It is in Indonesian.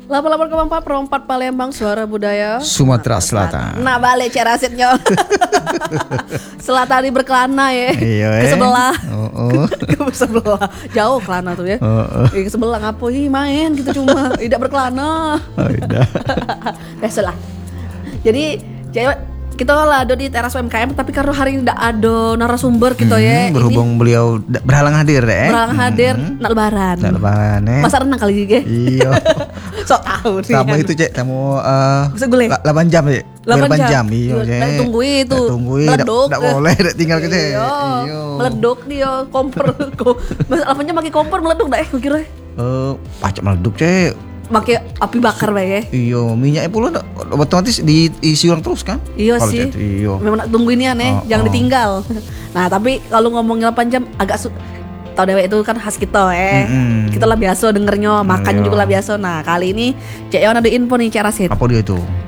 88,4 Perompat Palembang, suara budaya Sumatera Selatan. Nah balik Cik Rasidnya. Selatan di berkelana ya. Iya, Ke sebelah. Ke Oh. sebelah. Jauh kelana tuh ya. Ke sebelah ngapo main gitu cuma tidak berkelana. Oh, iya. Biasalah. Jadi cewek kita lah ada di teras UMKM, tapi karena hari ini tidak ada narasumber gitu ya. Berhubung beliau berhalang hadir deh. Berhalang hadir nak lebaran. Nak lebaran Masa renang kali juga. Iya. Sok tahu nih. Tamu itu cek, tamu bisa gule. 8 jam cek. 8 jam. Iya cek. Tunggu itu. Meleduk. Tidak boleh, tidak tinggal ke cek. Iya. Meleduk dia kompor. Mas 8 jam pakai kompor meleduk dah kira. Pacak meleduk cek. Pakai api bakar bae ya. Iya, minyaknya pula otomatis diisi ulang terus kan? Iya Kalo sih. Iya. Memang nak tungguin ya nih, jangan ditinggal. Nah, tapi kalau ngomongin 8 jam agak tau dewek itu kan khas kita Kita lah biasa dengernya, makan juga lah biasa. Nah, kali ini Cek Yon ada info nih Cek Rasid. Apa dia itu?